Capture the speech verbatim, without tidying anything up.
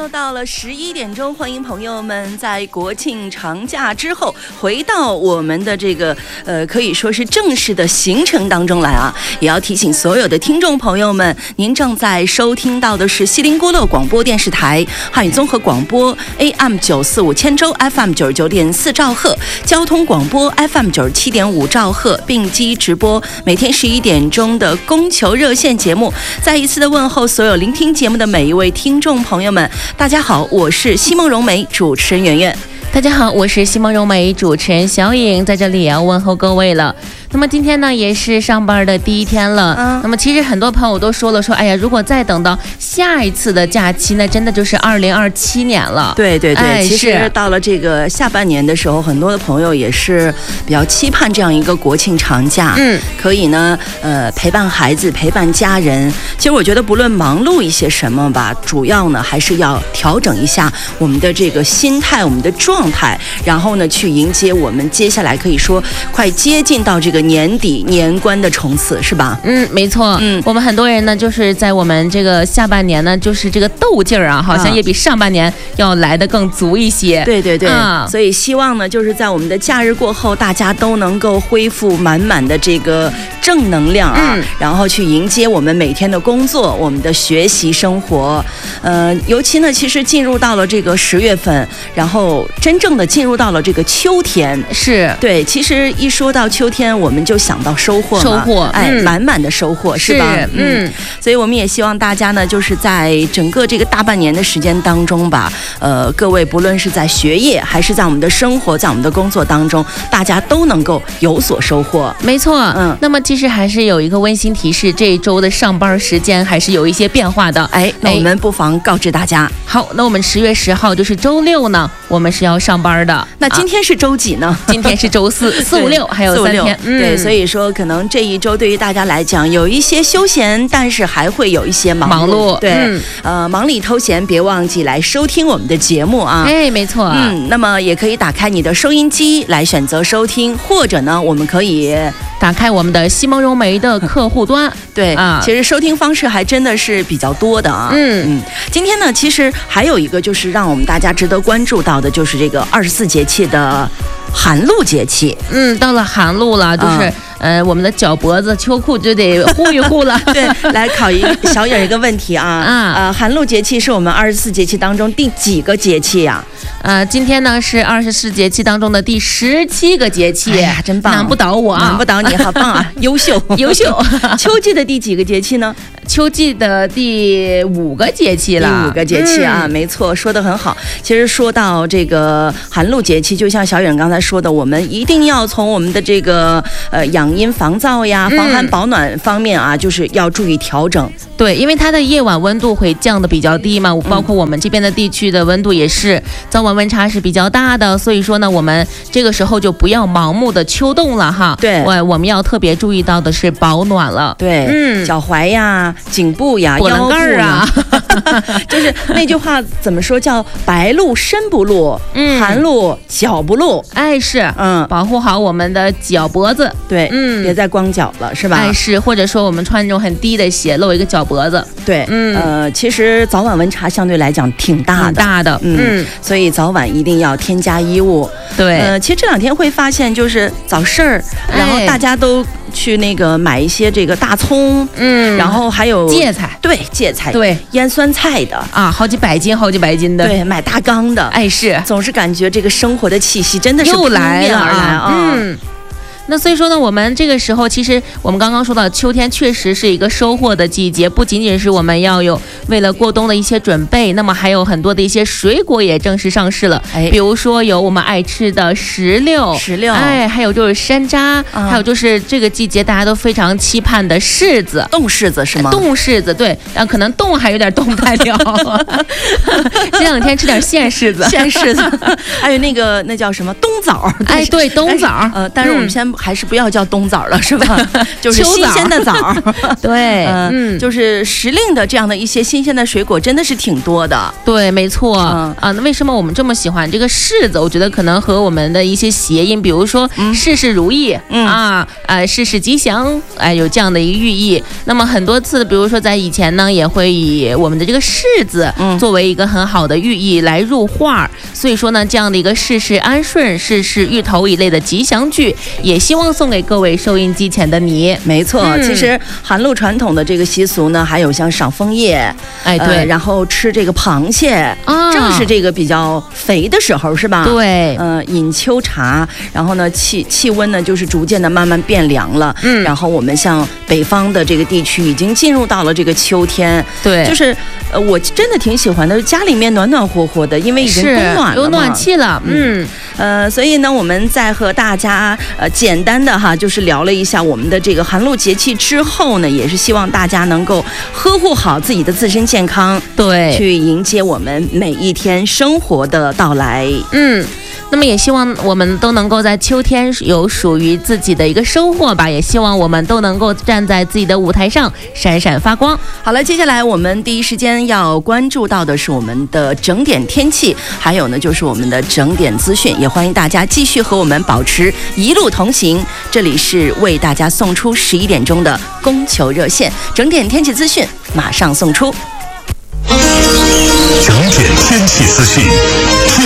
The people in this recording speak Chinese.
又到了十一点钟，欢迎朋友们在国庆长假之后回到我们的这个呃，可以说是正式的行程当中来啊。也要提醒所有的听众朋友们，您正在收听到的是西林郭勒广播电视台汉语综合广播 A M 九四五千州 F M 九十九点四兆赫，交通广播 F M 九十七点五兆赫，并机直播每天十一点钟的供求热线节目。再一次的问候所有聆听节目的每一位听众朋友们，大家好，我是西蒙蓉梅，主持人圆圆。 大家好，我是西蒙蓉梅，主持人小颖，在这里也要问候各位了。那么今天呢，也是上班的第一天了。嗯，那么其实很多朋友都说了，说哎呀，如果再等到下一次的假期，那真的就是二零二七年了。 对对对， 哎、 其实到了这个下半年的时候，很多的朋友也是比较期盼这样一个国庆长假，嗯，可以呢，呃，陪伴孩子，陪伴家人。其实我觉得，不论忙碌一些什么吧，主要呢还是要调整一下我们的这个心态，我们的状态，然后呢，去迎接我们接下来可以说快接近到这个年底年关的冲刺，是吧？ 嗯，没错。嗯，我们很多人呢，就是在我们这个下半年呢，就是这个斗劲儿啊，好像也比上半年要来得更足一些。 对对对，啊、所以希望呢，就是在我们的假日过后，大家都能够恢复满满的这个正能量啊，嗯、然后去迎接我们每天的工作，我们的学习生活。呃，尤其呢，其实进入到了这个十月份，然后真正的进入到了这个秋天， 是对。 其实一说到秋天，我们就想到收获嘛， 收获， 哎，嗯、满满的收获，是吧？ 是嗯， 所以我们也希望大家呢，就是在整个这个大半年的时间当中吧，呃，各位不论是在学业还是在我们的生活，在我们的工作当中，大家都能够有所收获。 没错，嗯。那么其实还是有一个温馨提示，这一周的上班时间还是有一些变化的。 哎，那我们不妨告知大家。哎、 好，那我们十月十号就是周六呢，我们是要上班的。 那今天是周几呢？ 啊、今天是周四，四五六还有三天。 嗯、对，所以说可能这一周对于大家来讲有一些休闲，但是还会有一些忙碌。 忙碌对，嗯、呃，忙里偷闲，别忘记来收听我们的节目啊。 哎，没错。 嗯，那么也可以打开你的收音机来选择收听，或者呢，我们可以打开我们的西蒙蓉梅的客户端。 对啊，其实收听方式还真的是比较多的啊。嗯嗯，今天呢，其实还有一个就是让我们大家值得关注到的，就是这个二十四节气的寒露节气。 嗯，到了寒露了，就是、嗯、呃，我们的脚脖子、秋裤就得护一护了。 对，来考一小颖一个问题啊，啊，呃，寒露节气是我们二十四节气当中第几个节气呀、 啊？呃，今天呢是二十四节气当中的第十七个节气。 哎呀，真棒， 难不倒我啊， 难不倒你，好棒啊，优秀优秀。秋季的第几个节气呢？ 秋季的第五个节气了， 第五个节气啊，嗯、没错，说得很好。其实说到这个寒露节气，就像小远刚才说的，我们一定要从我们的这个呃养阴防燥呀、防寒保暖方面啊，嗯、就是要注意调整。 对，因为它的夜晚温度会降得比较低嘛，包括我们这边的地区的温度也是早晚温差是比较大的，所以说呢，我们这个时候就不要盲目的秋冻了哈。 对， 我我们要特别注意到的是保暖了。 对，嗯，脚踝呀、颈部呀、腰部啊，就是那句话怎么说，叫白露身不露，嗯，寒露脚不露。 哎，是，嗯，保护好我们的脚脖子。 对，嗯，别再光脚了，是吧？ 哎，是，或者说我们穿那种很低的鞋，露一个脚脖子。 对，嗯，呃，其实早晚温差相对来讲挺大的， 挺大的，嗯， 嗯，所以早晚一定要添加衣物。 对， 呃，其实这两天会发现，就是早市儿，然后大家都去那个买一些这个大葱，嗯，然后还有芥菜， 对，芥菜， 对， 腌酸菜的啊，好几百斤，好几百斤的， 对，买大缸的， 哎，是， 总是感觉这个生活的气息真的是又来了啊， 嗯。那所以说呢，我们这个时候其实我们刚刚说到秋天确实是一个收获的季节，不仅仅是我们要有为了过冬的一些准备，那么还有很多的一些水果也正式上市了，哎，比如说有我们爱吃的石榴， 石榴， 哎，还有就是山楂，嗯、还有就是这个季节大家都非常期盼的柿子， 冻柿子是吗？ 冻柿子，对，然后可能冻还有点冻不太了，这两天吃点鲜柿子， 鲜柿子，还有那个那叫什么冬枣， 哎，对，冬枣， 呃，但是我们先。嗯还是不要叫冬枣了，是吧？就是新鲜的枣。 对， 嗯，就是时令的这样的一些新鲜的水果，真的是挺多的。 对，没错。嗯、啊，那为什么我们这么喜欢这个柿子？我觉得可能和我们的一些谐音，比如说事事如意、嗯、啊，呃，事事吉祥，哎、呃，有这样的一个寓意。那么很多次，比如说在以前呢，也会以我们的这个柿子作为一个很好的寓意来入画。所以说呢，这样的一个事事安顺、事事芋头一类的吉祥句，也希望送给各位收音机前的你。 没错，嗯、其实韩陆传统的这个习俗呢，还有像赏枫叶， 哎对、呃， 然后吃这个螃蟹， 啊、 正是这个比较肥的时候，是吧？ 对， 呃，饮秋茶，然后呢，气气温呢就是逐渐的慢慢变凉了，嗯，然后我们像北方的这个地区已经进入到了这个秋天， 对， 就是呃，我真的挺喜欢的，家里面暖暖和和的，因为已经供暖了嘛， 有暖气了，嗯， 呃，所以呢，我们在和大家呃简单的哈，就是聊了一下我们的这个寒露节气之后呢，也是希望大家能够呵护好自己的自身健康， 对， 去迎接我们每一天生活的到来。 嗯，那么也希望我们都能够在秋天有属于自己的一个收获吧，也希望我们都能够站在自己的舞台上闪闪发光。 好了，接下来我们第一时间要关注到的是我们的整点天气，还有呢就是我们的整点资讯，也欢迎大家继续和我们保持一路同行。这里是为大家送出十一点钟的供求热线，整点天气资讯马上送出。 整点天气资讯，天